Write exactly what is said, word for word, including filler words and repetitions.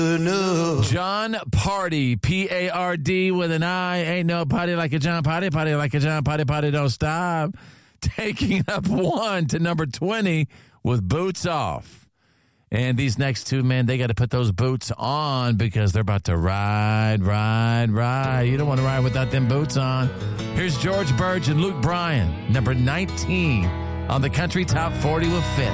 John Party, P A R D with an I. Ain't no party like a John Party, party like a John Party, party don't stop. Taking up one to number twenty with Boots Off. And these next two men, they got to put those boots on because they're about to ride, ride, ride. You don't want to ride without them boots on. Here's George Burge and Luke Bryan, number nineteen on the Country Top forty with Fit.